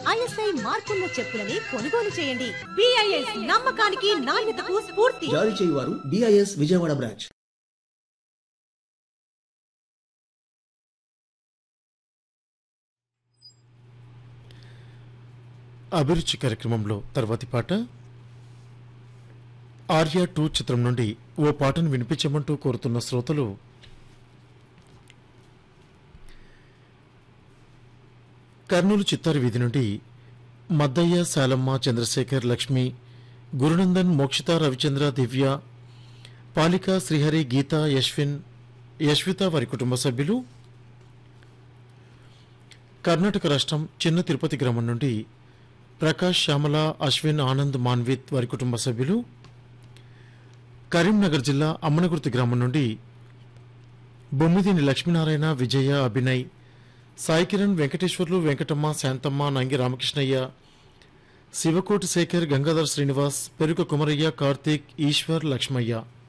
ISI మార్కున్న చెప్పులని కొనుగోలు చేయండి. BIS నమ్మకానికి నాణ్యతకు స్ఫూర్తి. జారీ చేయువారు BIS విజయవాడ బ్రాంచ్. అభిరుచి కార్యక్రమంలో తర్వాతి పాట ఆర్య 2 చిత్రం నుండి ఓ పాటను వినిపించమంటూ కోరుతున్న శ్రోతలు కర్నూలు చిత్తారి వీధి నుండి మద్దయ్య, శాలమ్మ, చంద్రశేఖర్, లక్ష్మి, గురునందన్, మోక్షిత, రవిచంద్ర, దివ్య, పాలిక, శ్రీహరి, గీత, యశ్విత వారి కుటుంబ సభ్యులు. కర్ణాటక రాష్ట్రం చిన్న తిరుపతి గ్రామం నుండి ప్రకాష్, శ్యామల, అశ్విన్, ఆనంద్, మాన్విత్ వారి కుటుంబ సభ్యులు. కరీంనగర్ జిల్లా అమ్మనగుర్తి గ్రామం నుండి బొమ్మిదిని లక్ష్మీనారాయణ, విజయ, అభినయ్, సాయి కిరణ్, వెంకటేశ్వర్లు, వెంకటమ్మ, శాంతమ్మ, నంగి రామకృష్ణయ్య, శివకోటి శేఖర్, గంగాధర్ శ్రీనివాస్, పెరుక కుమరయ్య, కార్తీక్, ఈశ్వర్, లక్ష్మయ్య